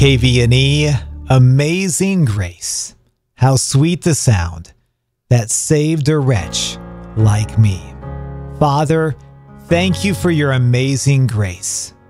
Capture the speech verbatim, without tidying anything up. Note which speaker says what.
Speaker 1: K V N E, Amazing Grace. How sweet the sound that saved a wretch like me. Father, thank you for your amazing grace.